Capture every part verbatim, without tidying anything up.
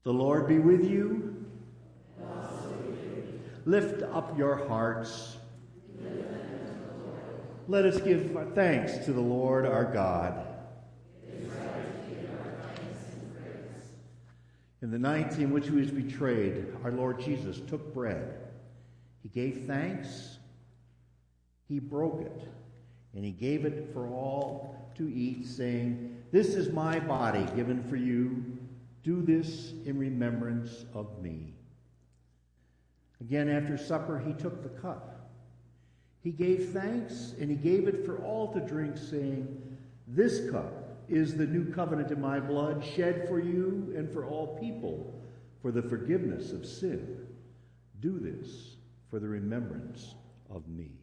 The Lord be with you. And also with you. Lift up your hearts. Let us give thanks to the Lord our God. It is right to give our thanks and praise. In the night in which he was betrayed, our Lord Jesus took bread. He gave thanks, he broke it, and he gave it for all to eat, saying, "This is my body given for you. Do this in remembrance of me." Again, after supper, he took the cup. He gave thanks, and he gave it for all to drink, saying, "This cup is the new covenant in my blood, shed for you and for all people for the forgiveness of sin. Do this for the remembrance of me."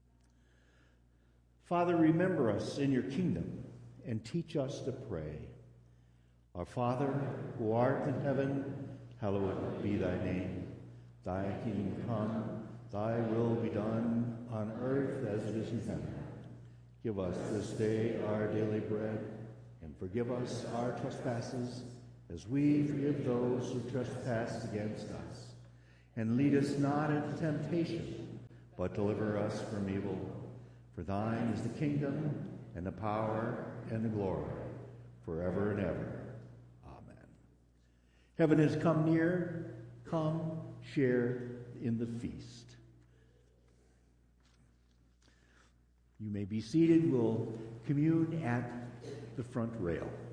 Father, remember us in your kingdom and teach us to pray. Our Father, who art in heaven, hallowed be thy name. Thy kingdom come, thy will be done on earth as it is in heaven. Give us this day our daily bread, and forgive us our trespasses, as we forgive those who trespass against us. And lead us not into temptation, but deliver us from evil. For thine is the kingdom, and the power, and the glory, forever and ever. Amen. Heaven has come near. Come, share in the feast. You may be seated. We'll commune at the front rail.